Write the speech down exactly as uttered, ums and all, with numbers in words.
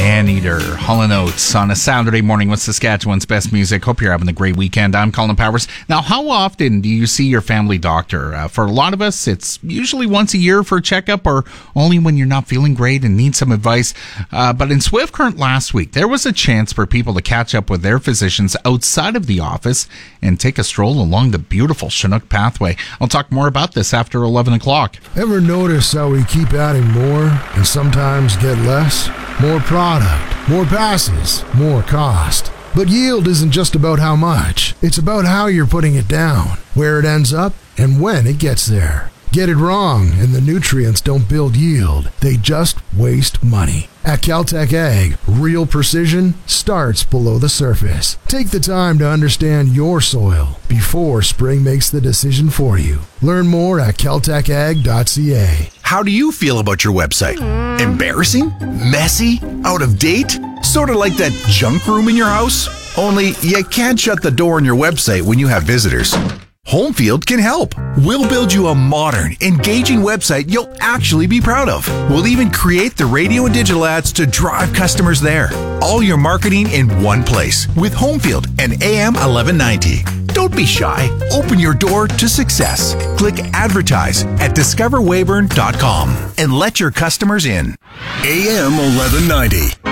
Maneater, Hall and Oates on a Saturday morning with Saskatchewan's best music. Hope you're having a great weekend. I'm Colin Powers. Now, how often do you see your family doctor? Uh, for a lot of us, it's usually once a year for a checkup or only when you're not feeling great and need some advice. Uh, but in Swift Current last week, there was a chance for people to catch up with their physicians outside of the office and take a stroll along the beautiful Chinook pathway. I'll talk more about this after eleven o'clock. Ever notice how we keep adding more and sometimes get less? More product, more passes, more cost. But yield isn't just about how much. It's about how you're putting it down, where it ends up, and when it gets there. Get it wrong, and the nutrients don't build yield. They just waste money. At Caltech Ag, real precision starts below the surface. Take the time to understand your soil before spring makes the decision for you. Learn more at caltech ag dot c a. How do you feel about your website? Embarrassing? Messy? Out of date? Sort of like that junk room in your house? Only you can't shut the door on your website when you have visitors. Homefield can help. We'll build you a modern, engaging website you'll actually be proud of. We'll even create the radio and digital ads to drive customers there. All your marketing in one place with Homefield and A M eleven ninety. Don't be shy. Open your door to success. Click advertise at discover weyburn dot com and let your customers in. A M eleven ninety.